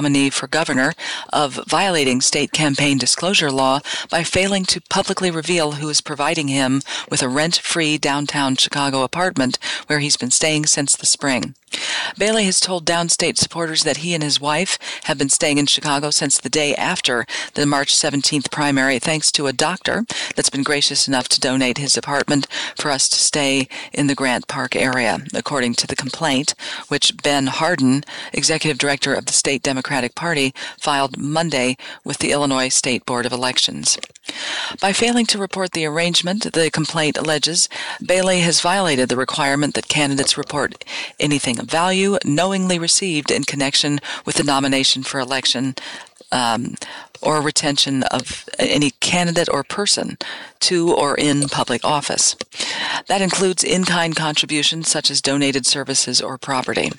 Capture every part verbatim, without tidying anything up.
nominee for governor of violating state campaign disclosure law by failing to publicly reveal who is providing him with a rent-free downtown Chicago apartment where he's been staying since the spring. Bailey has told downstate supporters that he and his wife have been staying in Chicago since the day after the March seventeenth primary, thanks to a doctor that's been gracious enough to donate his apartment for us to stay in the Grant Park area, according to the complaint, which Ben Hardin, executive director of the state Democratic Party, filed Monday with the Illinois State Board of Elections. By failing to report the arrangement, the complaint alleges Bailey has violated the requirement that candidates report anything of value knowingly received in connection with the nomination for election um, or retention of any candidate or person to or in public office. That includes in-kind contributions such as donated services or property.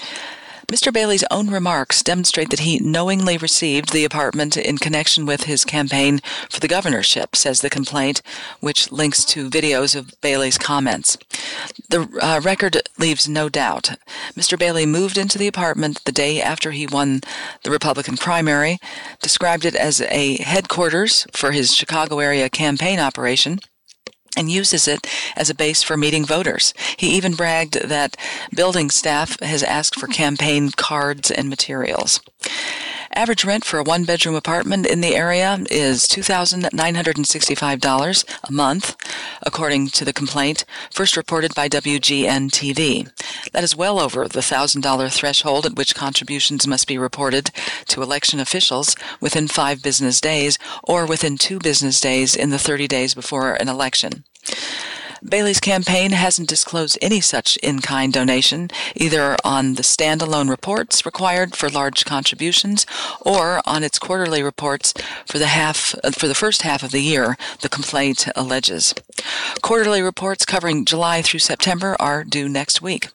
Mister Bailey's own remarks demonstrate that he knowingly received the apartment in connection with his campaign for the governorship, says the complaint, which links to videos of Bailey's comments. The uh, record leaves no doubt. Mister Bailey moved into the apartment the day after he won the Republican primary, described it as a headquarters for his Chicago area campaign operation, and uses it as a base for meeting voters. He even bragged that building staff has asked for campaign cards and materials. Average rent for a one-bedroom apartment in the area is two thousand nine hundred sixty-five dollars a month, according to the complaint, first reported by W G N T V. That is well over the one thousand dollars threshold at which contributions must be reported to election officials within five business days or within two business days in the thirty days before an election. Bailey's campaign hasn't disclosed any such in-kind donation, either on the standalone reports required for large contributions or on its quarterly reports for the half for the first half of the year, the complaint alleges. Quarterly reports covering July through September are due next week.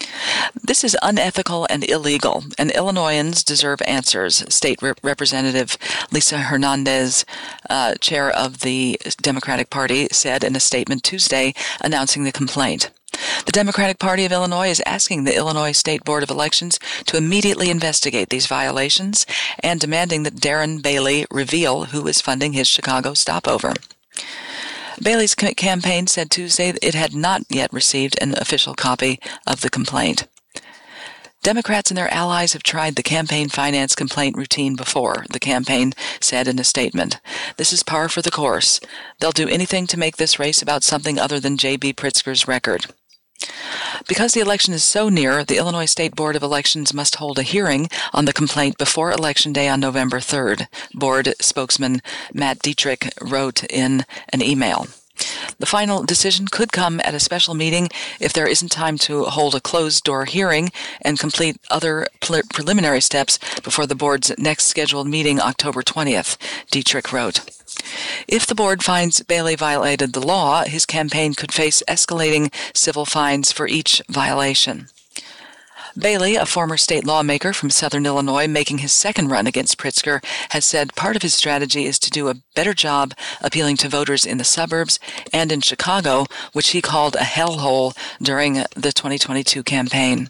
This is unethical and illegal, and Illinoisans deserve answers, State Rep- Representative Lisa Hernandez, uh, chair of the Democratic Party, said in a statement Tuesday announcing the complaint. The Democratic Party of Illinois is asking the Illinois State Board of Elections to immediately investigate these violations and demanding that Darren Bailey reveal who is funding his Chicago stopover. Bailey's campaign said Tuesday that it had not yet received an official copy of the complaint. Democrats and their allies have tried the campaign finance complaint routine before, the campaign said in a statement. This is par for the course. They'll do anything to make this race about something other than J B Pritzker's record. Because the election is so near, the Illinois State Board of Elections must hold a hearing on the complaint before Election Day on November third, board spokesman Matt Dietrich wrote in an email. The final decision could come at a special meeting if there isn't time to hold a closed-door hearing and complete other pre- preliminary steps before the board's next scheduled meeting October twentieth, Dietrich wrote. If the board finds Bailey violated the law, his campaign could face escalating civil fines for each violation. Bailey, a former state lawmaker from southern Illinois making his second run against Pritzker, has said part of his strategy is to do a better job appealing to voters in the suburbs and in Chicago, which he called a hellhole during the twenty twenty-two campaign.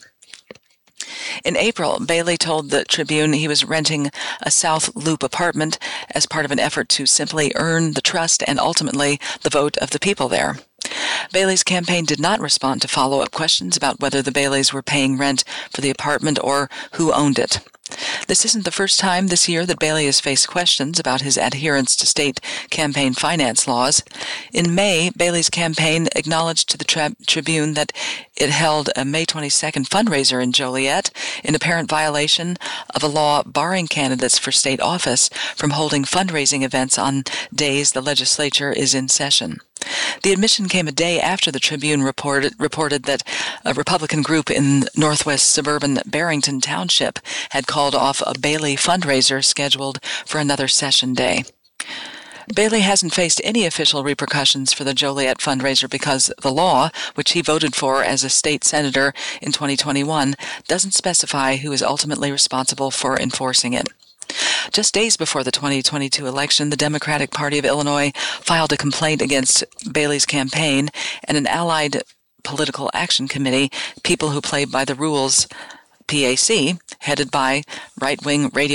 In April, Bailey told the Tribune he was renting a South Loop apartment as part of an effort to simply earn the trust and ultimately the vote of the people there. Bailey's campaign did not respond to follow-up questions about whether the Baileys were paying rent for the apartment or who owned it. This isn't the first time this year that Bailey has faced questions about his adherence to state campaign finance laws. In May, Bailey's campaign acknowledged to the tri- Tribune that it held a May twenty-second fundraiser in Joliet in apparent violation of a law barring candidates for state office from holding fundraising events on days the legislature is in session. The admission came a day after the Tribune reported, reported that a Republican group in northwest suburban Barrington Township had called off a Bailey fundraiser scheduled for another session day. Bailey hasn't faced any official repercussions for the Joliet fundraiser because the law, which he voted for as a state senator in twenty twenty-one, doesn't specify who is ultimately responsible for enforcing it. Just days before the twenty twenty-two election, the Democratic Party of Illinois filed a complaint against Bailey's campaign and an allied political action committee, People Who Play by the Rules, P A C, headed by right-wing radio